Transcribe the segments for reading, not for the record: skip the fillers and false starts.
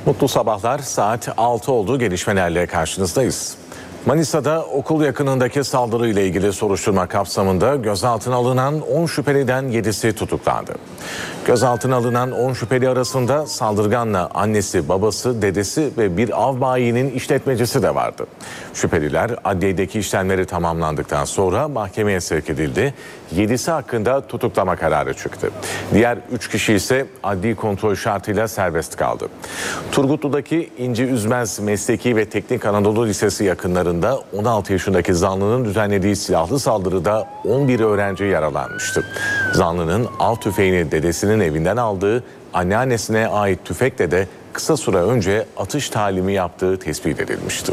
Mutlu sabahlar, saat 6 oldu, gelişmelerle karşınızdayız. Manisa'da okul yakınındaki saldırıyla ilgili soruşturma kapsamında gözaltına alınan 10 şüpheliden 7'si tutuklandı. Gözaltına alınan 10 şüpheli arasında saldırganla annesi, babası, dedesi ve bir av bayinin işletmecisi de vardı. Şüpheliler adliyedeki işlemleri tamamlandıktan sonra mahkemeye sevk edildi. 7'si hakkında tutuklama kararı çıktı. Diğer 3 kişi ise adli kontrol şartıyla serbest kaldı. Turgutlu'daki İnci Üzmez Mesleki ve Teknik Anadolu Lisesi yakınlarında 16 yaşındaki zanlının düzenlediği silahlı saldırıda 11 öğrenci yaralanmıştı. Zanlının av tüfeğini dedesinin evinden aldığı, anneannesine ait tüfekle de kısa süre önce atış talimi yaptığı tespit edilmişti.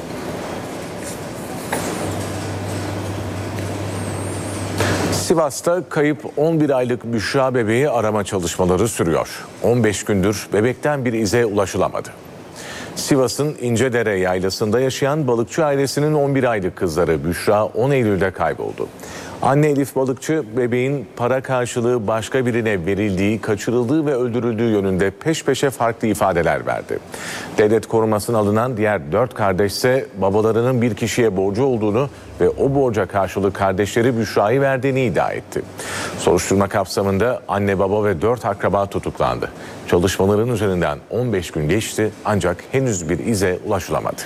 Sivas'ta kayıp 11 aylık Büşra bebeği arama çalışmaları sürüyor. 15 gündür bebekten bir ize ulaşılamadı. Sivas'ın İncedere yaylasında yaşayan balıkçı ailesinin 11 aylık kızları Büşra 10 Eylül'de kayboldu. Anne Elif balıkçı bebeğin para karşılığı başka birine verildiği, kaçırıldığı ve öldürüldüğü yönünde peş peşe farklı ifadeler verdi. Devlet korumasına alınan diğer 4 kardeş ise babalarının bir kişiye borcu olduğunu ve o borca karşılık kardeşleri Büşra'yı verdiğini iddia etti. Soruşturma kapsamında anne, baba ve 4 akraba tutuklandı. Çalışmaların üzerinden 15 gün geçti ancak henüz bir ize ulaşılamadı.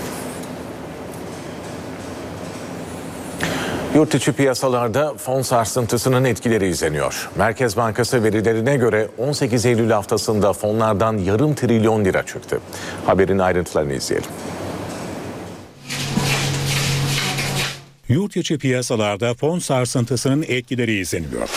Yurt içi piyasalarda fon sarsıntısının etkileri izleniyor. Merkez Bankası verilerine göre 18 Eylül haftasında fonlardan yarım trilyon lira çıktı. Haberin ayrıntılarını izleyelim. Yurt içi piyasalarda fon sarsıntısının etkileri izleniyor.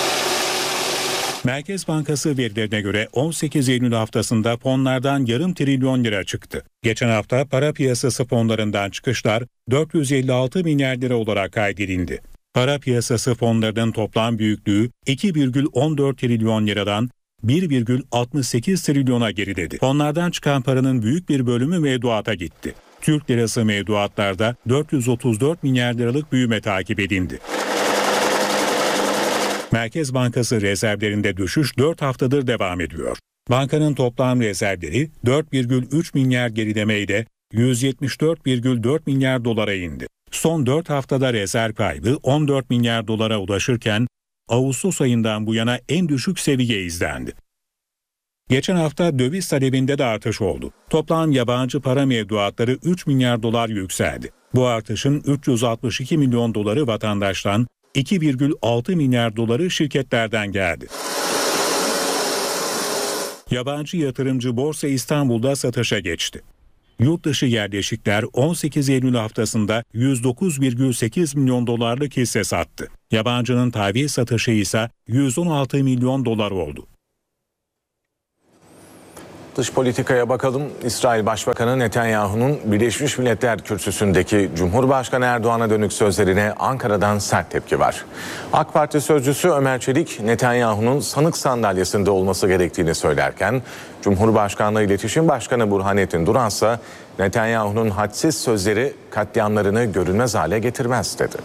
Merkez Bankası verilerine göre 18 Eylül haftasında fonlardan yarım trilyon lira çıktı. Geçen hafta para piyasası fonlarından çıkışlar 456 milyar lira olarak kaydedildi. Para piyasası fonlarının toplam büyüklüğü 2,14 trilyon liradan 1,68 trilyona geriledi. Fonlardan çıkan paranın büyük bir bölümü mevduata gitti. Türk lirası mevduatlarda 434 milyar liralık büyüme takip edildi. Merkez Bankası rezervlerinde düşüş 4 haftadır devam ediyor. Bankanın toplam rezervleri 4,3 milyar gerilemeyle 174,4 milyar dolara indi. Son 4 haftada rezerv kaybı 14 milyar dolara ulaşırken Ağustos ayından bu yana en düşük seviye izlendi. Geçen hafta döviz talebinde de artış oldu. Toplam yabancı para mevduatları 3 milyar dolar yükseldi. Bu artışın 362 milyon doları vatandaştan, 2,6 milyar doları şirketlerden geldi. Yabancı yatırımcı Borsa İstanbul'da satışa geçti. Yurtdışı yerleşikler 18 Eylül haftasında 109,8 milyon dolarlık hisse sattı. Yabancının tahvil satışı ise 116 milyon dolar oldu. Dış politikaya bakalım. İsrail Başbakanı Netanyahu'nun Birleşmiş Milletler Kürsüsü'ndeki Cumhurbaşkanı Erdoğan'a dönük sözlerine Ankara'dan sert tepki var. AK Parti sözcüsü Ömer Çelik, Netanyahu'nun sanık sandalyesinde olması gerektiğini söylerken, Cumhurbaşkanlığı İletişim Başkanı Burhanettin Duran ise Netanyahu'nun hadsiz sözleri katliamlarını görünmez hale getirmez dedi.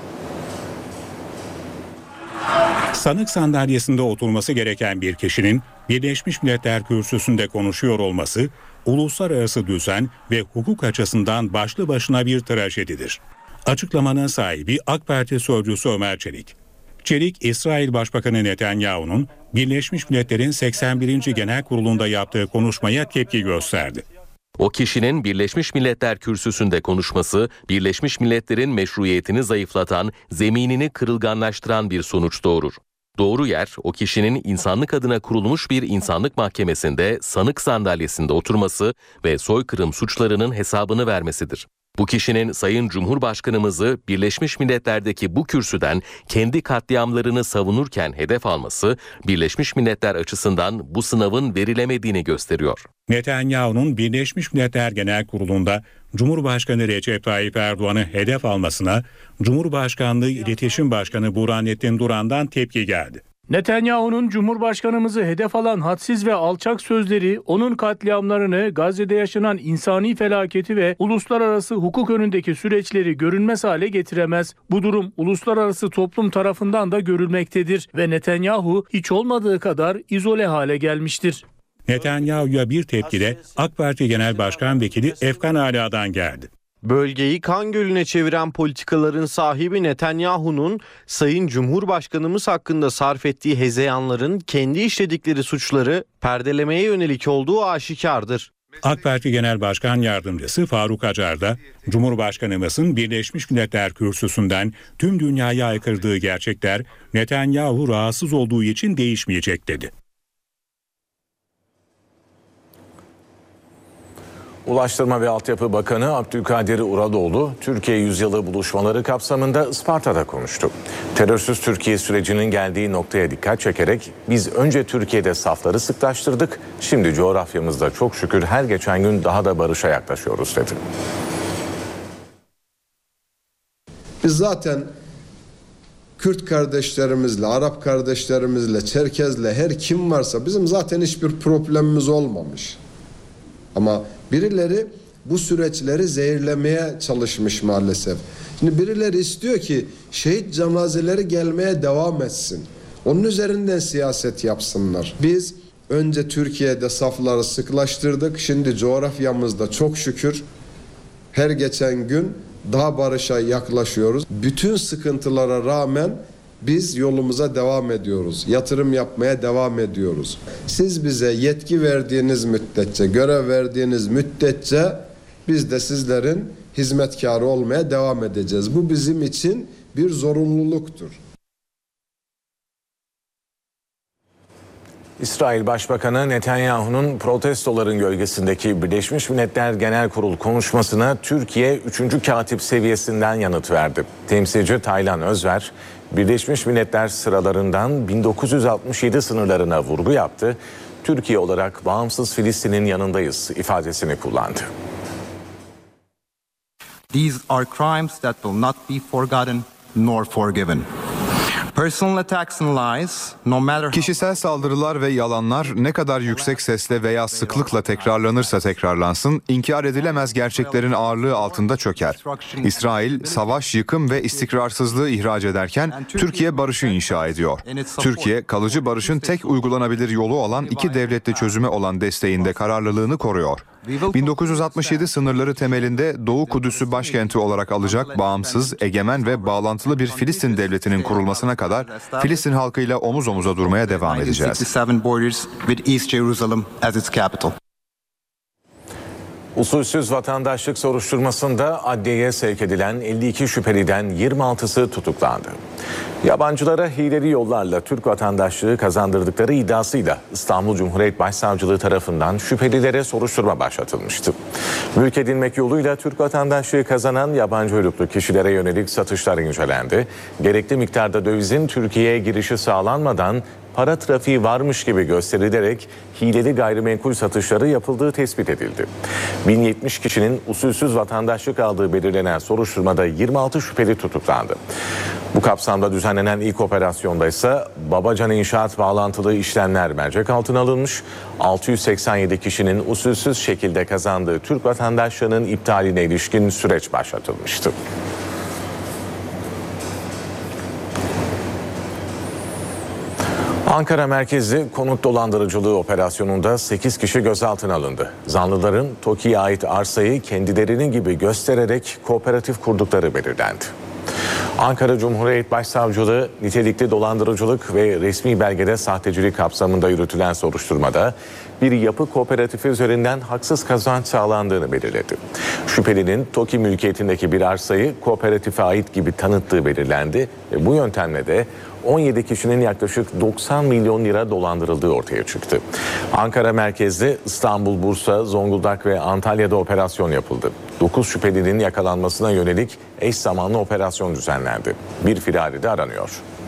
Sanık sandalyesinde oturması gereken bir kişinin Birleşmiş Milletler Kürsüsü'nde konuşuyor olması, uluslararası düzen ve hukuk açısından başlı başına bir trajedidir. Açıklamanın sahibi AK Parti sözcüsü Ömer Çelik. Çelik, İsrail Başbakanı Netanyahu'nun Birleşmiş Milletler'in 81. Genel Kurulu'nda yaptığı konuşmaya tepki gösterdi. O kişinin Birleşmiş Milletler Kürsüsü'nde konuşması, Birleşmiş Milletler'in meşruiyetini zayıflatan, zeminini kırılganlaştıran bir sonuç doğurur. Doğru yer, o kişinin insanlık adına kurulmuş bir insanlık mahkemesinde sanık sandalyesinde oturması ve soykırım suçlarının hesabını vermesidir. Bu kişinin Sayın Cumhurbaşkanımızı Birleşmiş Milletler'deki bu kürsüden kendi katliamlarını savunurken hedef alması, Birleşmiş Milletler açısından bu sınavın verilemediğini gösteriyor. Netanyahu'nun Birleşmiş Milletler Genel Kurulu'nda Cumhurbaşkanı Recep Tayyip Erdoğan'ı hedef almasına Cumhurbaşkanlığı İletişim Başkanı Burhanettin Duran'dan tepki geldi. Netanyahu'nun Cumhurbaşkanımızı hedef alan hadsiz ve alçak sözleri, onun katliamlarını, Gazze'de yaşanan insani felaketi ve uluslararası hukuk önündeki süreçleri görünmez hale getiremez. Bu durum uluslararası toplum tarafından da görülmektedir ve Netanyahu hiç olmadığı kadar izole hale gelmiştir. Netanyahu'ya bir tepki de AK Parti Genel Başkan Vekili Efkan Ala'dan geldi. Bölgeyi kan gölüne çeviren politikaların sahibi Netanyahu'nun Sayın Cumhurbaşkanımız hakkında sarf ettiği hezeyanların kendi işledikleri suçları perdelemeye yönelik olduğu aşikardır. AK Parti Genel Başkan Yardımcısı Faruk Acar da Cumhurbaşkanımızın Birleşmiş Milletler Kürsüsü'nden tüm dünyaya aykırdığı gerçekler Netanyahu rahatsız olduğu için değişmeyecek dedi. Ulaştırma ve Altyapı Bakanı Abdülkadir Uraloğlu, Türkiye Yüzyılı buluşmaları kapsamında Isparta'da konuştu. Terörsüz Türkiye sürecinin geldiği noktaya dikkat çekerek biz önce Türkiye'de safları sıklaştırdık, şimdi coğrafyamızda çok şükür her geçen gün daha da barışa yaklaşıyoruz dedi. Biz zaten Kürt kardeşlerimizle, Arap kardeşlerimizle, Çerkezle her kim varsa bizim zaten hiçbir problemimiz olmamış. Ama birileri bu süreçleri zehirlemeye çalışmış maalesef. Şimdi birileri istiyor ki şehit cenazeleri gelmeye devam etsin. Onun üzerinden siyaset yapsınlar. Biz önce Türkiye'de safları sıklaştırdık. Şimdi coğrafyamızda çok şükür her geçen gün daha barışa yaklaşıyoruz. Bütün sıkıntılara rağmen biz yolumuza devam ediyoruz. Yatırım yapmaya devam ediyoruz. Siz bize yetki verdiğiniz müddetçe, görev verdiğiniz müddetçe biz de sizlerin hizmetkarı olmaya devam edeceğiz. Bu bizim için bir zorunluluktur. İsrail Başbakanı Netanyahu'nun protestoların gölgesindeki Birleşmiş Milletler Genel Kurulu konuşmasına Türkiye 3. katip seviyesinden yanıt verdi. Temsilci Taylan Özver, Birleşmiş Milletler sıralarından 1967 sınırlarına vurgu yaptı. Türkiye olarak bağımsız Filistin'in yanındayız ifadesini kullandı. These are crimes that will not be forgotten nor forgiven. Personal attacks and lies, no matter Kişisel saldırılar ve yalanlar ne kadar yüksek sesle veya sıklıkla tekrarlanırsa tekrarlansın, inkar edilemez gerçeklerin ağırlığı altında çöker. İsrail, savaş, yıkım ve istikrarsızlığı ihraç ederken Türkiye barışı inşa ediyor. Türkiye, kalıcı barışın tek uygulanabilir yolu olan iki devletli çözüme olan desteğinde kararlılığını koruyor. 1967 sınırları temelinde Doğu Kudüs'ü başkenti olarak alacak bağımsız, egemen ve bağlantılı bir Filistin devletinin kurulmasına kadar Filistin halkıyla omuz omuza durmaya devam edeceğiz. Usulsüz vatandaşlık soruşturmasında adliyeye sevk edilen 52 şüpheliden 26'sı tutuklandı. Yabancılara hileli yollarla Türk vatandaşlığı kazandırdıkları iddiasıyla İstanbul Cumhuriyet Başsavcılığı tarafından şüphelilere soruşturma başlatılmıştı. Mülk edinmek yoluyla Türk vatandaşlığı kazanan yabancı uyruklu kişilere yönelik satışlar incelendi. Gerekli miktarda dövizin Türkiye'ye girişi sağlanmadan para trafiği varmış gibi gösterilerek hileli gayrimenkul satışları yapıldığı tespit edildi. 1070 kişinin usulsüz vatandaşlık aldığı belirlenen soruşturmada 26 şüpheli tutuklandı. Bu kapsamda düzenlenen ilk operasyonda ise Babacan İnşaat bağlantılı işlemler mercek altına alınmış. 687 kişinin usulsüz şekilde kazandığı Türk vatandaşlığının iptaline ilişkin süreç başlatılmıştı. Ankara merkezli konut dolandırıcılığı operasyonunda 8 kişi gözaltına alındı. Zanlıların TOKİ'ye ait arsayı kendilerinin gibi göstererek kooperatif kurdukları belirlendi. Ankara Cumhuriyet Başsavcılığı nitelikli dolandırıcılık ve resmi belgede sahtecilik kapsamında yürütülen soruşturmada bir yapı kooperatifi üzerinden haksız kazanç sağlandığını belirledi. Şüphelinin TOKİ mülkiyetindeki bir arsayı kooperatife ait gibi tanıttığı belirlendi ve bu yöntemle de 17 kişinin yaklaşık 90 milyon lira dolandırıldığı ortaya çıktı. Ankara merkezli İstanbul, Bursa, Zonguldak ve Antalya'da operasyon yapıldı. 9 şüphelinin yakalanmasına yönelik eş zamanlı operasyon düzenlendi. Bir firari de aranıyor.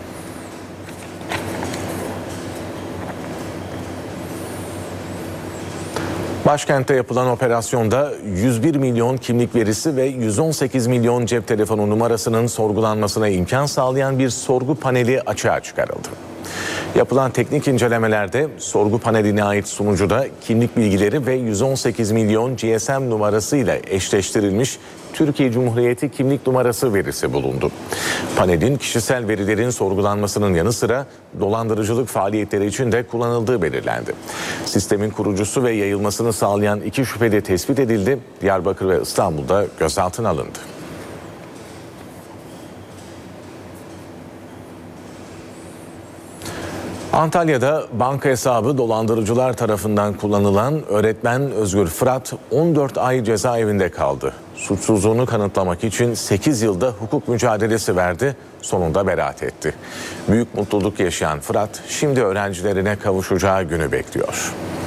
Başkentte yapılan operasyonda 101 milyon kimlik verisi ve 118 milyon cep telefonu numarasının sorgulanmasına imkan sağlayan bir sorgu paneli açığa çıkarıldı. Yapılan teknik incelemelerde sorgu paneline ait sunucuda kimlik bilgileri ve 118 milyon GSM numarasıyla eşleştirilmiş Türkiye Cumhuriyeti kimlik numarası verisi bulundu. Panelin kişisel verilerin sorgulanmasının yanı sıra dolandırıcılık faaliyetleri için de kullanıldığı belirlendi. Sistemin kurucusu ve yayılmasını sağlayan 2 şüpheli tespit edildi. Diyarbakır ve İstanbul'da gözaltına alındı. Antalya'da banka hesabı dolandırıcılar tarafından kullanılan öğretmen Özgür Fırat 14 ay cezaevinde kaldı. Suçsuzluğunu kanıtlamak için 8 yılda hukuk mücadelesi verdi, sonunda beraat etti. Büyük mutluluk yaşayan Fırat şimdi öğrencilerine kavuşacağı günü bekliyor.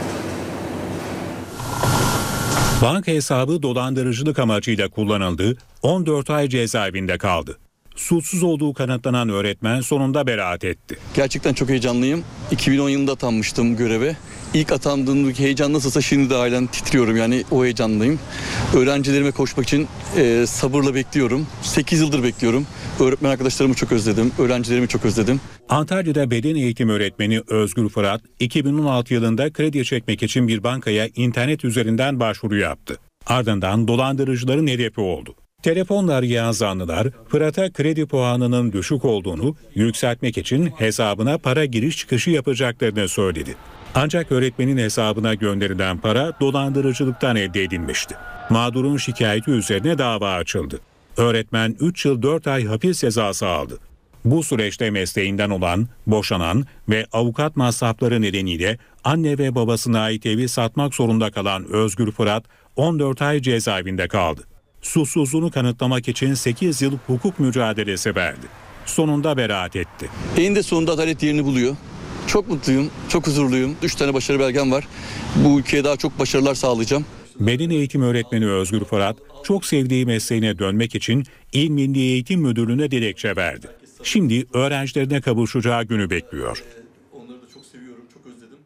Banka hesabı dolandırıcılık amacıyla kullanıldı, 14 ay cezaevinde kaldı. Suçsuz olduğu kanıtlanan öğretmen sonunda beraat etti. Gerçekten çok heyecanlıyım. 2010 yılında atanmıştım göreve. İlk atandığımdaki heyecan nasılsa şimdi de halen titriyorum, yani o heyecanlıyım. Öğrencilerime koşmak için sabırla bekliyorum. 8 yıldır bekliyorum. Öğretmen arkadaşlarımı çok özledim. Öğrencilerimi çok özledim. Antalya'da beden eğitim öğretmeni Özgür Fırat 2016 yılında kredi çekmek için bir bankaya internet üzerinden başvuru yaptı. Ardından dolandırıcıların hedefi oldu. Telefonla arayan zanlılar Fırat'a kredi puanının düşük olduğunu yükseltmek için hesabına para giriş çıkışı yapacaklarını söyledi. Ancak öğretmenin hesabına gönderilen para dolandırıcılıktan elde edilmişti. Mağdurun şikayeti üzerine dava açıldı. Öğretmen 3 yıl 4 ay hapis cezası aldı. Bu süreçte mesleğinden olan, boşanan ve avukat masrafları nedeniyle anne ve babasına ait evi satmak zorunda kalan Özgür Fırat 14 ay cezaevinde kaldı. Suçsuzluğunu kanıtlamak için 8 yıl hukuk mücadelesi verdi. Sonunda beraat etti. Eninde sonunda adalet yerini buluyor. Çok mutluyum, çok huzurluyum. 3 tane başarı belgem var. Bu ülkeye daha çok başarılar sağlayacağım. Beden eğitim öğretmeni Özgür Fırat, çok sevdiği mesleğine dönmek için İl Milli Eğitim Müdürlüğü'ne dilekçe verdi. Şimdi öğrencilerine kavuşacağı günü bekliyor. Onları da çok seviyorum, çok özledim.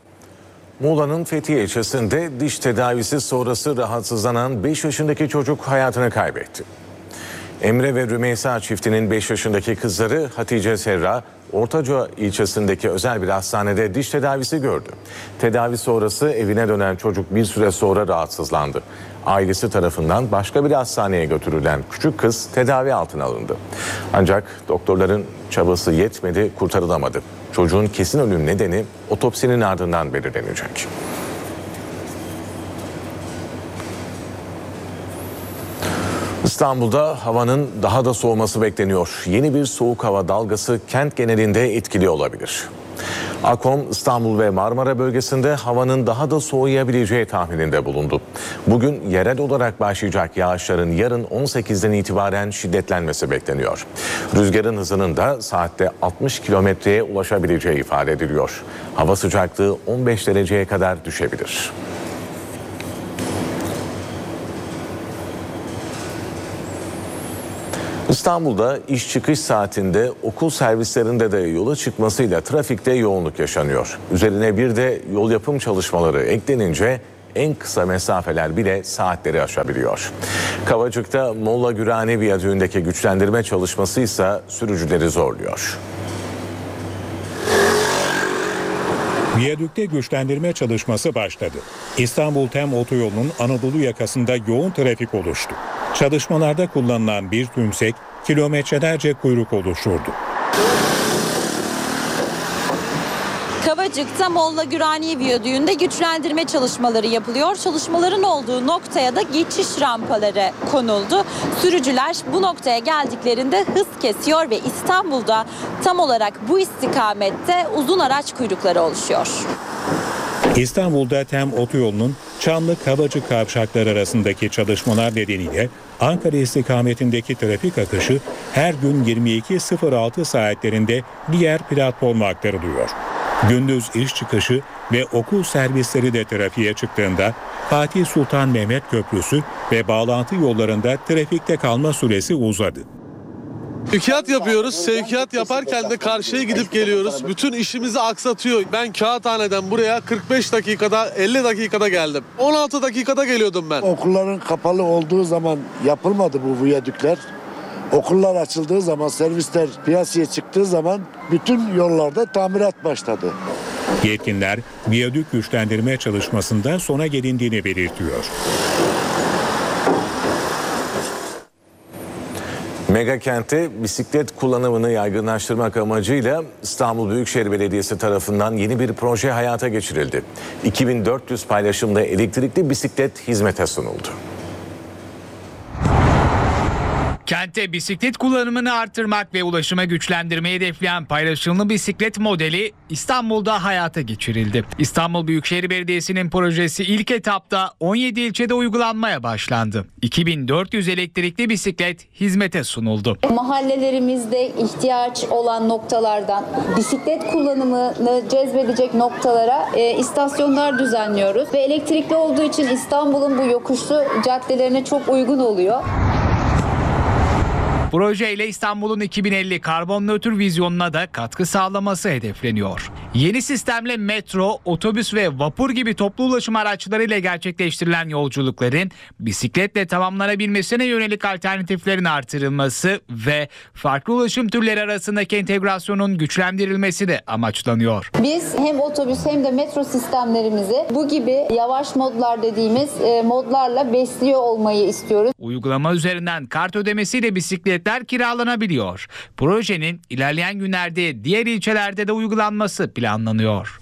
Muğla'nın Fethiye ilçesinde diş tedavisi sonrası rahatsızlanan 5 yaşındaki çocuk hayatını kaybetti. Emre ve Rümeysa çiftinin 5 yaşındaki kızları Hatice Serra, Ortaca ilçesindeki özel bir hastanede diş tedavisi gördü. Tedavi sonrası evine dönen çocuk bir süre sonra rahatsızlandı. Ailesi tarafından başka bir hastaneye götürülen küçük kız tedavi altına alındı. Ancak doktorların çabası yetmedi, kurtarılamadı. Çocuğun kesin ölüm nedeni otopsinin ardından belirlenecek. İstanbul'da havanın daha da soğuması bekleniyor. Yeni bir soğuk hava dalgası kent genelinde etkili olabilir. AKOM İstanbul ve Marmara bölgesinde havanın daha da soğuyabileceği tahmininde bulundu. Bugün yerel olarak başlayacak yağışların yarın 18'den itibaren şiddetlenmesi bekleniyor. Rüzgarın hızının da saatte 60 kilometreye ulaşabileceği ifade ediliyor. Hava sıcaklığı 15 dereceye kadar düşebilir. İstanbul'da iş çıkış saatinde okul servislerinde de yola çıkmasıyla trafikte yoğunluk yaşanıyor. Üzerine bir de yol yapım çalışmaları eklenince en kısa mesafeler bile saatleri aşabiliyor. Kavacık'ta Molla Gürhane Viyadüğü'ndeki güçlendirme çalışması ise sürücüleri zorluyor. Viyadükte güçlendirme çalışması başladı. İstanbul-Tem otoyolunun Anadolu yakasında yoğun trafik oluştu. Çalışmalarda kullanılan bir tümsek kilometrelerce kuyruk oluşturdu. Kavacık'ta Molla Gürhane Viyadüğü'nde güçlendirme çalışmaları yapılıyor. Çalışmaların olduğu noktaya da geçiş rampaları konuldu. Sürücüler bu noktaya geldiklerinde hız kesiyor ve İstanbul'da tam olarak bu istikamette uzun araç kuyrukları oluşuyor. İstanbul'da Tem otoyolunun Çamlı-Kavacık kavşakları arasındaki çalışmalar nedeniyle Ankara istikametindeki trafik akışı her gün 22.06 saatlerinde diğer platforma aktarılıyor. Gündüz iş çıkışı ve okul servisleri de trafiğe çıktığında Fatih Sultan Mehmet Köprüsü ve bağlantı yollarında trafikte kalma süresi uzadı. Sevkiyat yapıyoruz. Sevkiyat yaparken de karşıya gidip geliyoruz. Bütün işimizi aksatıyor. Ben Kağıthane'den buraya 45 dakikada 50 dakikada geldim. 16 dakikada geliyordum ben. Okulların kapalı olduğu zaman yapılmadı bu viyadükler. Okullar açıldığı zaman, servisler piyasaya çıktığı zaman bütün yollarda tamirat başladı. Yetkililer viyadük güçlendirme çalışmasında sona gelindiğini belirtiyor. Mega kentte bisiklet kullanımını yaygınlaştırmak amacıyla İstanbul Büyükşehir Belediyesi tarafından yeni bir proje hayata geçirildi. 2400 paylaşımlı elektrikli bisiklet hizmete sunuldu. Kentte bisiklet kullanımını artırmak ve ulaşımı güçlendirmeyi hedefleyen paylaşımlı bisiklet modeli İstanbul'da hayata geçirildi. İstanbul Büyükşehir Belediyesi'nin projesi ilk etapta 17 ilçede uygulanmaya başlandı. 2400 elektrikli bisiklet hizmete sunuldu. Mahallelerimizde ihtiyaç olan noktalardan bisiklet kullanımını cezbedecek noktalara istasyonlar düzenliyoruz. Ve elektrikli olduğu için İstanbul'un bu yokuşlu caddelerine çok uygun oluyor. Projeyle İstanbul'un 2050 karbon nötr vizyonuna da katkı sağlaması hedefleniyor. Yeni sistemle metro, otobüs ve vapur gibi toplu ulaşım araçlarıyla gerçekleştirilen yolculukların bisikletle tamamlanabilmesine yönelik alternatiflerin artırılması ve farklı ulaşım türleri arasındaki entegrasyonun güçlendirilmesi de amaçlanıyor. Biz hem otobüs hem de metro sistemlerimizi bu gibi yavaş modlar dediğimiz modlarla besliyor olmayı istiyoruz. Uygulama üzerinden kart ödemesiyle bisikletler kiralanabiliyor. Projenin ilerleyen günlerde diğer ilçelerde de uygulanması planlanıyor.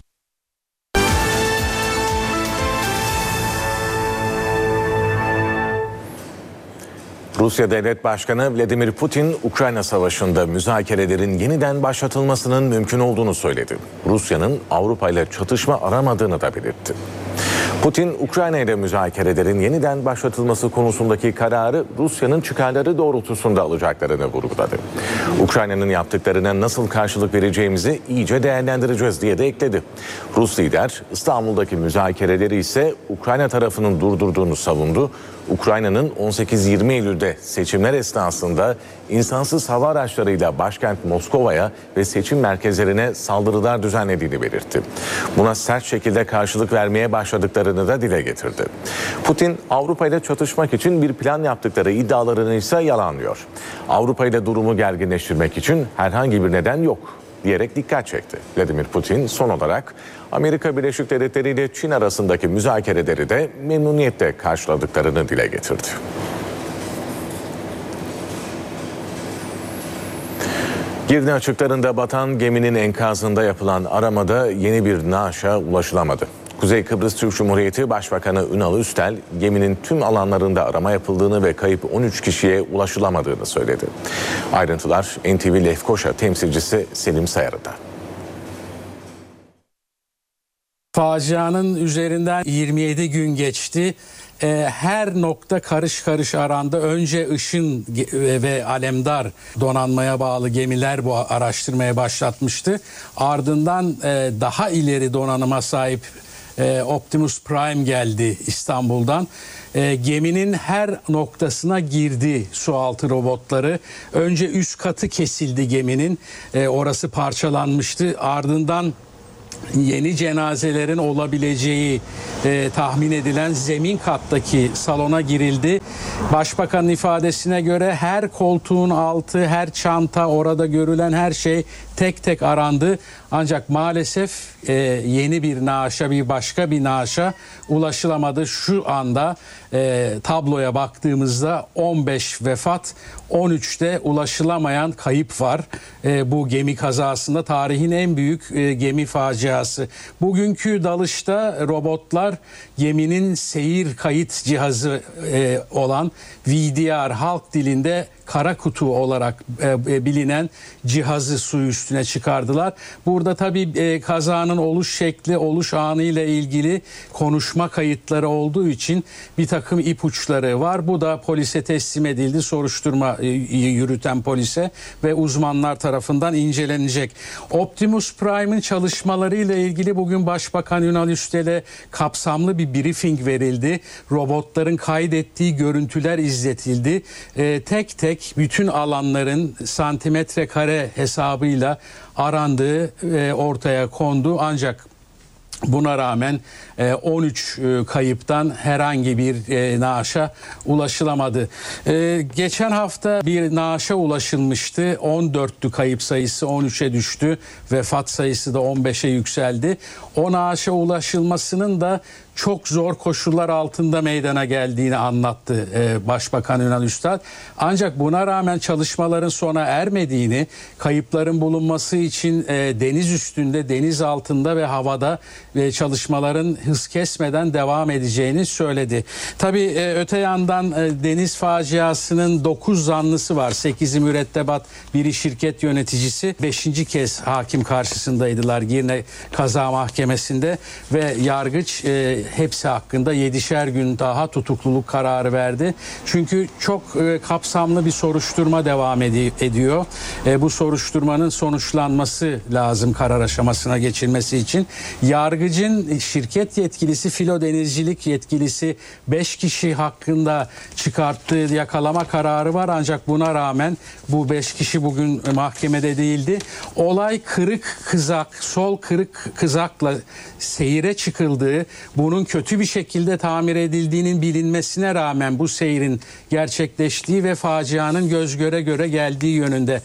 Rusya Devlet Başkanı Vladimir Putin, Ukrayna Savaşı'nda müzakerelerin yeniden başlatılmasının mümkün olduğunu söyledi. Rusya'nın Avrupa ile çatışma aramadığını da belirtti. Putin, Ukrayna ile müzakerelerin yeniden başlatılması konusundaki kararı Rusya'nın çıkarları doğrultusunda alacaklarını vurguladı. Ukrayna'nın yaptıklarına nasıl karşılık vereceğimizi iyice değerlendireceğiz diye de ekledi. Rus lider İstanbul'daki müzakereleri ise Ukrayna tarafının durdurduğunu savundu. Ukrayna'nın 18-20 Eylül'de seçimler esnasında insansız hava araçlarıyla başkent Moskova'ya ve seçim merkezlerine saldırılar düzenlediğini belirtti. Buna sert şekilde karşılık vermeye başladıklarını da dile getirdi. Putin, Avrupa ile çatışmak için bir plan yaptıkları iddialarını ise yalanlıyor. Avrupa ile durumu gerginleştirmek için herhangi bir neden yok diyerek dikkat çekti. Vladimir Putin son olarak Amerika Birleşik Devletleri ile Çin arasındaki müzakereleri de memnuniyetle karşıladıklarını dile getirdi. Girne açıklarında batan geminin enkazında yapılan aramada yeni bir naaşa ulaşılamadı. Kuzey Kıbrıs Türk Cumhuriyeti Başbakanı Ünal Üstel, geminin tüm alanlarında arama yapıldığını ve kayıp 13 kişiye ulaşılamadığını söyledi. Ayrıntılar NTV Lefkoşa temsilcisi Selim Sayarı'da. Facianın üzerinden 27 gün geçti. Her nokta karış karış arandı. Önce Işın ve Alemdar donanmaya bağlı gemiler bu araştırmaya başlatmıştı. Ardından daha ileri donanıma sahip Optimus Prime geldi İstanbul'dan. Geminin her noktasına girdi sualtı robotları. Önce üst katı kesildi geminin. Orası parçalanmıştı. Ardından yeni cenazelerin olabileceği tahmin edilen zemin kattaki salona girildi. Başbakanın ifadesine göre her koltuğun altı, her çanta, orada görülen her şey tek tek arandı. Ancak maalesef yeni bir naaşa, bir başka bir naaşa ulaşılamadı. Şu anda tabloya baktığımızda 15 vefat, 13'te ulaşılamayan kayıp var. Bu gemi kazasında tarihin en büyük gemi faciası. Bugünkü dalışta robotlar geminin seyir kayıt cihazı olan VDR, halk dilinde kara kutu olarak bilinen cihazı su üstüne çıkardılar. Burada tabii kazanın oluş şekli, oluş anı ile ilgili konuşma kayıtları olduğu için bir takım ipuçları var. Bu da polise teslim edildi, soruşturma yürüten polise ve uzmanlar tarafından incelenecek. Optimus Prime'ın çalışmalarıyla ilgili bugün Başbakan Ünal Üstel'e kapsamlı bir briefing verildi. Robotların kaydettiği görüntüler izletildi. Tek tek bütün alanların santimetre kare hesabıyla arandığı ortaya kondu. Ancak buna rağmen 13 kayıptan herhangi bir naaşa ulaşılamadı. Geçen hafta bir naaşa ulaşılmıştı. 14'tü kayıp sayısı, 13'e düştü. Vefat sayısı da 15'e yükseldi. O naaşa ulaşılmasının da çok zor koşullar altında meydana geldiğini anlattı Başbakan Ünal Üstad. Ancak buna rağmen çalışmaların sona ermediğini, kayıpların bulunması için deniz üstünde, deniz altında ve havada çalışmaların hız kesmeden devam edeceğini söyledi. Tabii öte yandan deniz faciasının 9 zanlısı var. 8'i mürettebat, biri şirket yöneticisi. 5. kez hakim karşısındaydılar Girne Kaza Mahkemesi'nde ve yargıç hepsi hakkında 7'şer gün daha tutukluluk kararı verdi. Çünkü çok kapsamlı bir soruşturma devam ediyor. Bu soruşturmanın sonuçlanması lazım karar aşamasına geçilmesi için. Yargıcın şirket yetkilisi, filo denizcilik yetkilisi 5 kişi hakkında çıkarttığı yakalama kararı var. Ancak buna rağmen bu 5 kişi bugün mahkemede değildi. Olay kırık kızak, sol kırık kızakla seyire çıkıldığı, bunun kötü bir şekilde tamir edildiğinin bilinmesine rağmen bu seyrin gerçekleştiği ve facianın göz göre göre geldiği yönünde.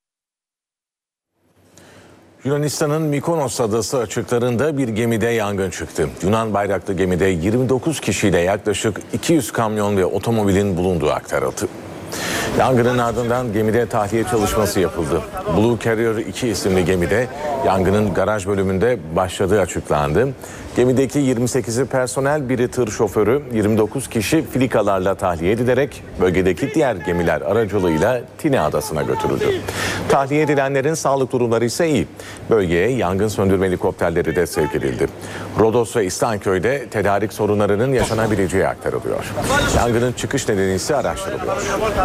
Yunanistan'ın Mikonos adası açıklarında bir gemide yangın çıktı. Yunan bayraklı gemide 29 kişiyle yaklaşık 200 kamyon ve otomobilin bulunduğu aktarıldı. Yangının ardından gemide tahliye çalışması yapıldı. Blue Carrier 2 isimli gemide yangının garaj bölümünde başladığı açıklandı. Gemideki 28'i personel, biri tır şoförü, 29 kişi filikalarla tahliye edilerek bölgedeki diğer gemiler aracılığıyla Tine adasına götürüldü. Tahliye edilenlerin sağlık durumları ise iyi. Bölgeye yangın söndürme helikopterleri de sevk edildi. Rodos ve İslanköy'de tedarik sorunlarının yaşanabileceği aktarılıyor. Yangının çıkış nedeni ise araştırılıyor.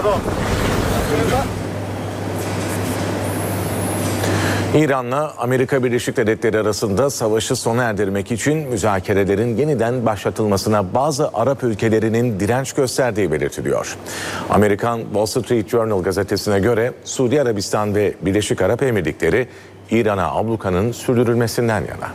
İran'la Amerika Birleşik Devletleri arasında savaşı sona erdirmek için müzakerelerin yeniden başlatılmasına bazı Arap ülkelerinin direnç gösterdiği belirtiliyor. Amerikan Wall Street Journal gazetesine göre Suudi Arabistan ve Birleşik Arap Emirlikleri İran'a ablukanın sürdürülmesinden yana.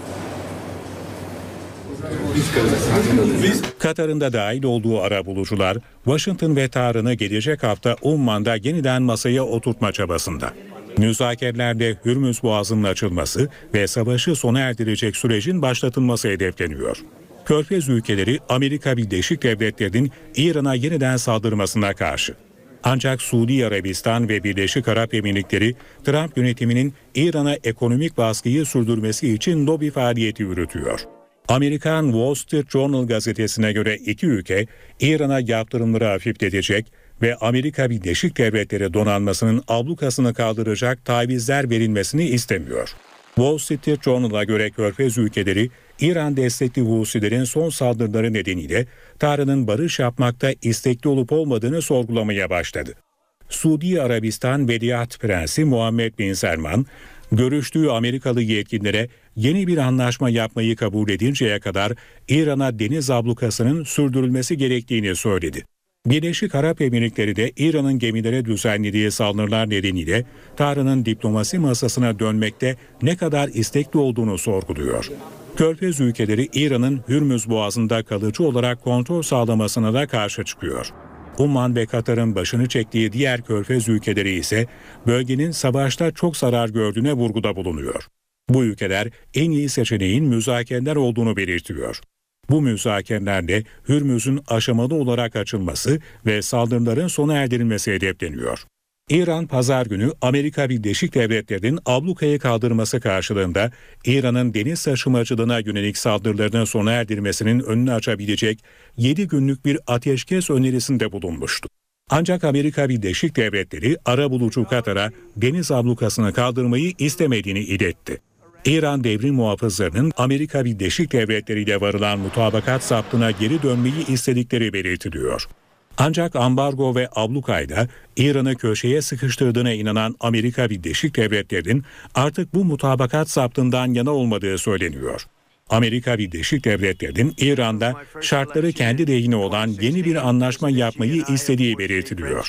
Katar'ın da dahil olduğu arabulucular Washington ve Tahran'ı gelecek hafta Umman'da yeniden masaya oturtma çabasında. Müzakerelerde Hürmüz Boğazı'nın açılması ve savaşı sona erdirecek sürecin başlatılması hedefleniyor. Körfez ülkeleri Amerika Birleşik Devletleri'nin İran'a yeniden saldırmasına karşı. Ancak Suudi Arabistan ve Birleşik Arap Emirlikleri Trump yönetiminin İran'a ekonomik baskıyı sürdürmesi için lobi faaliyeti yürütüyor. Amerikan Wall Street Journal gazetesine göre iki ülke İran'a yaptırımları hafifletecek ve Amerika Birleşik Devletleri donanmasının ablukasını kaldıracak tavizler verilmesini istemiyor. Wall Street Journal'a göre Körfez ülkeleri İran destekli Husilerin son saldırıları nedeniyle Tahran'ın barış yapmakta istekli olup olmadığını sorgulamaya başladı. Suudi Arabistan Veliaht Prensi Muhammed Bin Selman, görüştüğü Amerikalı yetkililere yeni bir anlaşma yapmayı kabul edinceye kadar İran'a deniz ablukasının sürdürülmesi gerektiğini söyledi. Birleşik Arap Emirlikleri de İran'ın gemilere düzenlediği saldırılar nedeniyle Tahran'ın diplomasi masasına dönmekte ne kadar istekli olduğunu sorguluyor. Körfez ülkeleri İran'ın Hürmüz Boğazı'nda kalıcı olarak kontrol sağlamasına da karşı çıkıyor. Umman ve Katar'ın başını çektiği diğer Körfez ülkeleri ise bölgenin savaşta çok zarar gördüğüne vurguda bulunuyor. Bu ülkeler en iyi seçeneğin müzakereler olduğunu belirtiyor. Bu müzakerelerde Hürmüz'ün aşamalı olarak açılması ve saldırıların sona erdirilmesi hedefleniyor. İran pazar günü Amerika Birleşik Devletleri'nin ablukayı kaldırması karşılığında İran'ın deniz taşımacılığına yönelik saldırılarını sona erdirmesinin önünü açabilecek 7 günlük bir ateşkes önerisinde bulunmuştu. Ancak Amerika Birleşik Devletleri arabulucu Katar'a deniz ablukasını kaldırmayı istemediğini iletti. İran devrim muhafızlarının Amerika Birleşik Devletleri ile varılan mutabakat zaptına geri dönmeyi istedikleri belirtiliyor. Ancak ambargo ve ablukayla İran'ı köşeye sıkıştırdığına inanan Amerika Birleşik Devletleri'nin artık bu mutabakat zaptından yana olmadığı söyleniyor. Amerika Birleşik Devletleri'nin İran'da şartları kendi lehine olan yeni bir anlaşma yapmayı istediği belirtiliyor.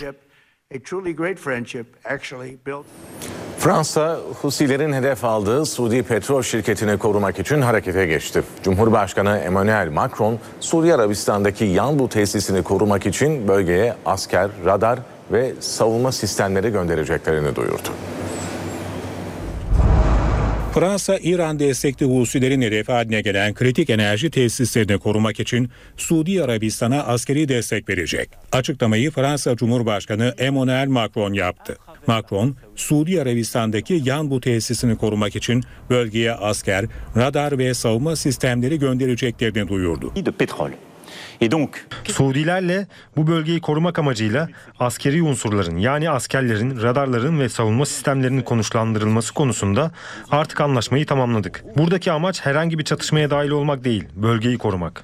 Fransa, Husilerin hedef aldığı Suudi petrol şirketini korumak için harekete geçti. Cumhurbaşkanı Emmanuel Macron, Suudi Arabistan'daki Yanbu tesisini korumak için bölgeye asker, radar ve savunma sistemleri göndereceklerini duyurdu. Fransa, İran destekli Husilerin hedefi haline gelen kritik enerji tesislerini korumak için Suudi Arabistan'a askeri destek verecek. Açıklamayı Fransa Cumhurbaşkanı Emmanuel Macron yaptı. Macron, Suudi Arabistan'daki Yanbu tesisini korumak için bölgeye asker, radar ve savunma sistemleri göndereceklerini duyurdu. Suudilerle bu bölgeyi korumak amacıyla askeri unsurların, yani askerlerin, radarların ve savunma sistemlerinin konuşlandırılması konusunda artık anlaşmayı tamamladık. Buradaki amaç herhangi bir çatışmaya dahil olmak değil, bölgeyi korumak.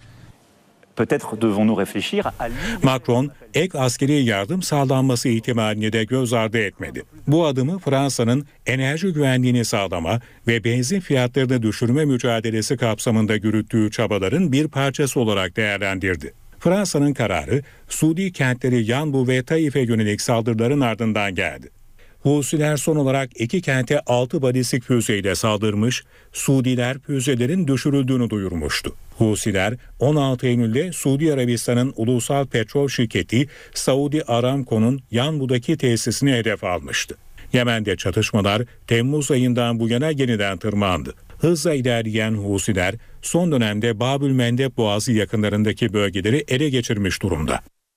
Macron, ek askeri yardım sağlanması ihtimalini de göz ardı etmedi. Bu adımı Fransa'nın enerji güvenliğini sağlama ve benzin fiyatlarını düşürme mücadelesi kapsamında yürüttüğü çabaların bir parçası olarak değerlendirdi. Fransa'nın kararı, Suudi kentleri Yanbu ve Taif'e yönelik saldırıların ardından geldi. Husiler son olarak 2 kente 6 balistik füzeyle saldırmış, Suudiler füzelerin düşürüldüğünü duyurmuştu. Husiler 16 Eylül'de Suudi Arabistan'ın ulusal petrol şirketi Saudi Aramco'nun Yanbu'daki tesisini hedef almıştı. Yemen'de çatışmalar Temmuz ayından bu yana yeniden tırmandı. Hızla ilerleyen Husiler son dönemde Babülmendeb Boğazı yakınlarındaki bölgeleri ele geçirmiş durumda.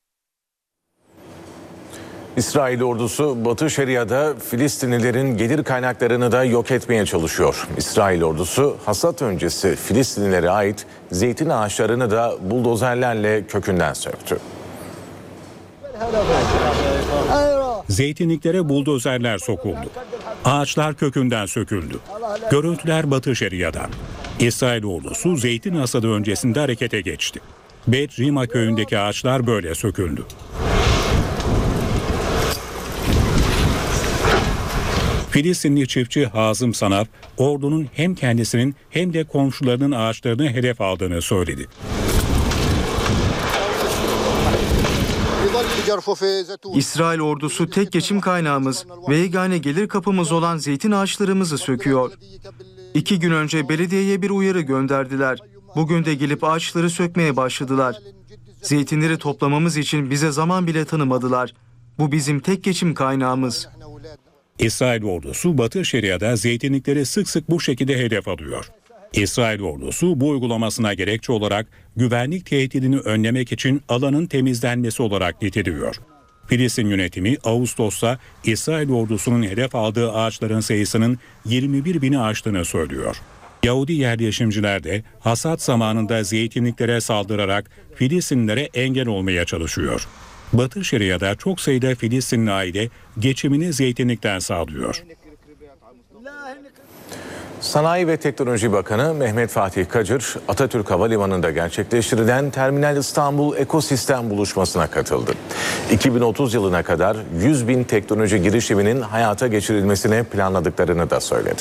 İsrail ordusu Batı Şeria'da Filistinlilerin gelir kaynaklarını da yok etmeye çalışıyor. İsrail ordusu hasat öncesi Filistinlilere ait zeytin ağaçlarını da buldozerlerle kökünden söktü. Zeytinliklere buldozerler sokuldu. Ağaçlar kökünden söküldü. Görüntüler Batı Şeria'dan. İsrail ordusu zeytin hasadı öncesinde harekete geçti. Bet Rima köyündeki ağaçlar böyle söküldü. Filistinli çiftçi Hazım Sanaf, ordunun hem kendisinin hem de komşularının ağaçlarını hedef aldığını söyledi. İsrail ordusu tek geçim kaynağımız ve yegane gelir kapımız olan zeytin ağaçlarımızı söküyor. 2 gün önce belediyeye bir uyarı gönderdiler. Bugün de gelip ağaçları sökmeye başladılar. Zeytinleri toplamamız için bize zaman bile tanımadılar. Bu bizim tek geçim kaynağımız. İsrail ordusu Batı Şeria'da zeytinlikleri sık sık bu şekilde hedef alıyor. İsrail ordusu bu uygulamasına gerekçe olarak güvenlik tehdidini önlemek için alanın temizlenmesi olarak niteliyor. Filistin yönetimi Ağustos'ta İsrail ordusunun hedef aldığı ağaçların sayısının 21 bini aştığını söylüyor. Yahudi yerleşimciler de hasat zamanında zeytinliklere saldırarak Filistinlilere engel olmaya çalışıyor. Batı Şeria'da çok sayıda Filistinli aile geçimini zeytinlikten sağlıyor. Sanayi ve Teknoloji Bakanı Mehmet Fatih Kacır, Atatürk Havalimanı'nda gerçekleştirilen Terminal İstanbul Ekosistem Buluşması'na katıldı. 2030 yılına kadar 100.000 teknoloji girişiminin hayata geçirilmesini planladıklarını da söyledi.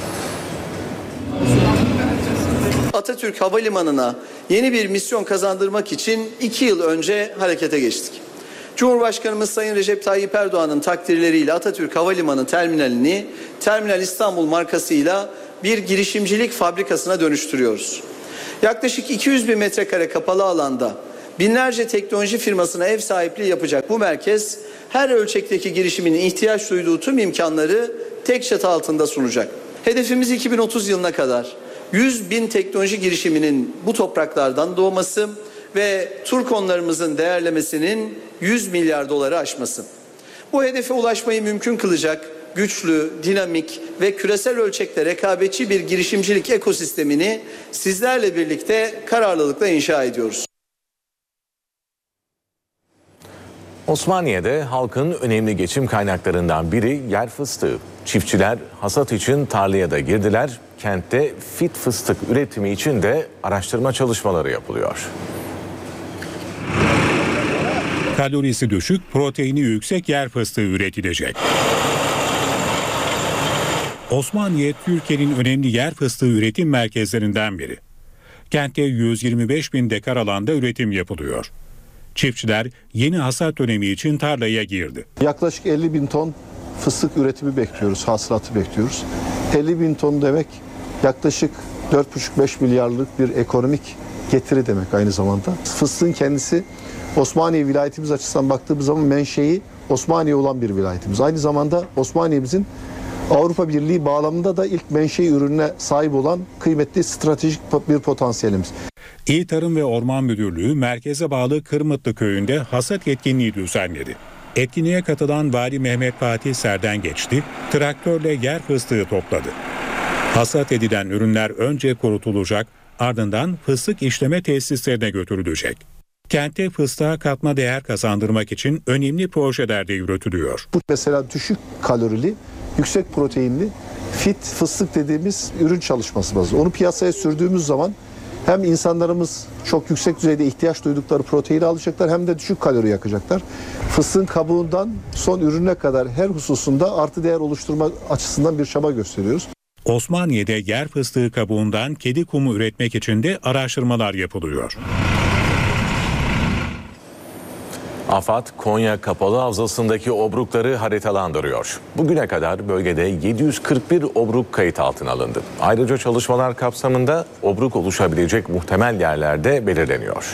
Atatürk Havalimanı'na yeni bir misyon kazandırmak için 2 yıl önce harekete geçtik. Cumhurbaşkanımız Sayın Recep Tayyip Erdoğan'ın takdirleriyle Atatürk Havalimanı terminalini Terminal İstanbul markasıyla bir girişimcilik fabrikasına dönüştürüyoruz. Yaklaşık 200.000 metrekare kapalı alanda binlerce teknoloji firmasına ev sahipliği yapacak bu merkez her ölçekteki girişimin ihtiyaç duyduğu tüm imkanları tek çatı altında sunacak. Hedefimiz 2030 yılına kadar 100.000 teknoloji girişiminin bu topraklardan doğması ve Turkonlarımızın değerlemesinin 100 milyar doları aşması. Bu hedefe ulaşmayı mümkün kılacak güçlü, dinamik ve küresel ölçekte rekabetçi bir girişimcilik ekosistemini sizlerle birlikte kararlılıkla inşa ediyoruz. Osmaniye'de halkın önemli geçim kaynaklarından biri yer fıstığı. Çiftçiler hasat için tarlaya da girdiler. Kentte fit fıstık üretimi için de araştırma çalışmaları yapılıyor. Kalorisi düşük, proteini yüksek yer fıstığı üretilecek. Osmaniye, Türkiye'nin önemli yer fıstığı üretim merkezlerinden biri. Kentte 125.000 dekar alanda üretim yapılıyor. Çiftçiler yeni hasat dönemi için tarlaya girdi. Yaklaşık 50.000 ton fıstık üretimi bekliyoruz, hasılatı bekliyoruz. 50.000 ton demek yaklaşık 4,5-5 milyarlık bir ekonomik getiri demek aynı zamanda. Fıstığın kendisi Osmaniye vilayetimiz açısından baktığımız zaman menşei Osmaniye olan bir vilayetimiz. Aynı zamanda Osmaniye'mizin Avrupa Birliği bağlamında da ilk menşei ürününe sahip olan kıymetli stratejik bir potansiyelimiz. İl Tarım ve Orman Müdürlüğü merkeze bağlı Kırmıtlı köyünde hasat etkinliği düzenledi. Etkinliğe katılan Vali Mehmet Fatih Serden geçti, traktörle yer fıstığı topladı. Hasat edilen ürünler önce kurutulacak, ardından fıstık işleme tesislerine götürülecek. Kentte fıstığa katma değer kazandırmak için önemli projeler de yürütülüyor. Bu mesela düşük kalorili, yüksek proteinli fit fıstık dediğimiz ürün çalışması bazı. Onu piyasaya sürdüğümüz zaman hem insanlarımız çok yüksek düzeyde ihtiyaç duydukları proteini alacaklar hem de düşük kalori yakacaklar. Fıstığın kabuğundan son ürüne kadar her hususunda artı değer oluşturma açısından bir çaba gösteriyoruz. Osmaniye'de yer fıstığı kabuğundan kedi kumu üretmek için de araştırmalar yapılıyor. AFAD, Konya Kapalı Havzası'ndaki obrukları haritalandırıyor. Bugüne kadar bölgede 741 obruk kayıt altına alındı. Ayrıca çalışmalar kapsamında obruk oluşabilecek muhtemel yerlerde belirleniyor.